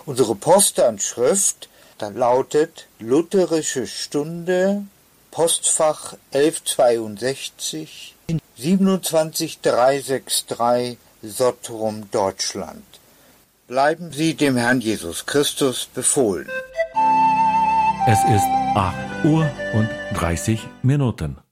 Unsere Postanschrift da lautet Lutherische Stunde, Postfach 1162, 27363 Sottrum, Deutschland. Bleiben Sie dem Herrn Jesus Christus befohlen. Es ist 8:30 Uhr.